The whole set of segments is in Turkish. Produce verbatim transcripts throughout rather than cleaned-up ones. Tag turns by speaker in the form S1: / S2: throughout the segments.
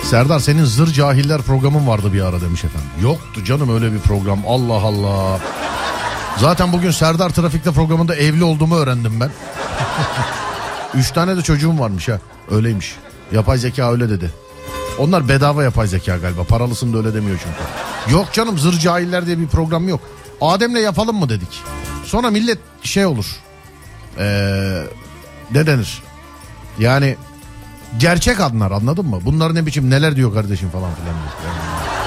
S1: Serdar senin Zır Cahiller programın vardı bir ara demiş efendim. Yoktu canım öyle bir program, Allah Allah. Zaten bugün Serdar Trafik'te programında evli olduğumu öğrendim ben. Üç tane de çocuğum varmış ha. Öyleymiş. Yapay zeka öyle dedi. Onlar bedava yapay zeka galiba. Paralısını da öyle demiyor çünkü. Yok canım, Zır Cahiller diye bir program yok. Adem'le yapalım mı dedik. Sonra millet şey olur. Ee, ne denir? Yani gerçek anlar, anladın mı? Bunlar ne biçim neler diyor kardeşim falan filan. Yani.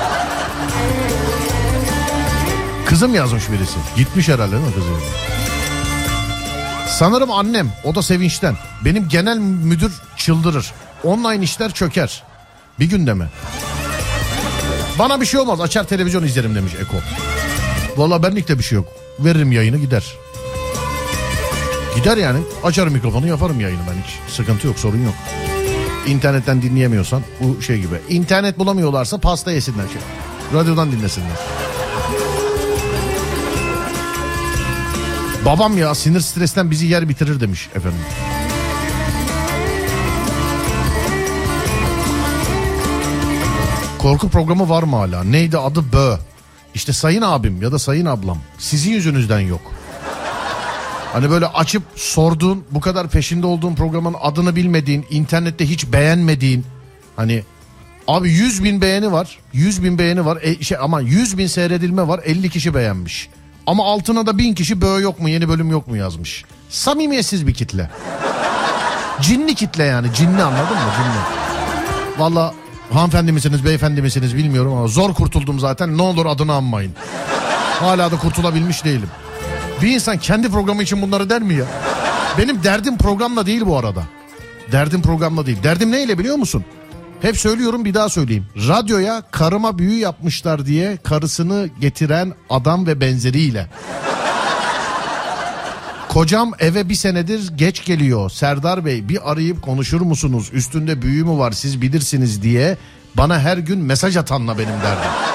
S1: Kızım yazmış birisi. Gitmiş herhalde değil mi kızım? Sanırım annem, o da sevinçten. Benim genel müdür çıldırır. Online işler çöker. Bir günde mi? Bana bir şey olmaz, açar televizyon izlerim demiş Eko. Valla benlik de bir şey yok. Veririm yayını gider. Gider yani. Açarım mikrofonu, yaparım yayını ben, hiç sıkıntı yok, sorun yok. İnternetten dinleyemiyorsan bu şey gibi. İnternet bulamıyorlarsa pasta yesinler şey. Radyodan dinlesinler. Babam ya sinir stresten bizi yer bitirir demiş efendim. Korku programı var mı hala? Neydi adı? Bö. İşte sayın abim ya da sayın ablam, sizin yüzünüzden yok. Hani böyle açıp sorduğun, bu kadar peşinde olduğun programın adını bilmediğin, internette hiç beğenmediğin, hani abi yüz bin beğeni var, yüz bin beğeni var, e, şey aman yüz bin seyredilme var, elli kişi beğenmiş. Ama altına da bin kişi bö yok mu, yeni bölüm yok mu yazmış. Samimiyetsiz bir kitle. Cinli kitle yani, cinli, anladın mı, cinli. Valla hanımefendi misiniz, beyefendi misiniz bilmiyorum ama zor kurtuldum zaten, ne olur adını anmayın. Hala da kurtulabilmiş değilim. Bir insan kendi programı için bunları der mi ya? Benim derdim programla değil bu arada. Derdim programla değil. Derdim neyle biliyor musun? Hep söylüyorum, bir daha söyleyeyim. Radyoya karıma büyü yapmışlar diye karısını getiren adam ve benzeriyle. Kocam eve bir senedir geç geliyor. Serdar Bey bir arayıp konuşur musunuz? Üstünde büyü mü var siz bilirsiniz diye bana her gün mesaj atanla benim derdim.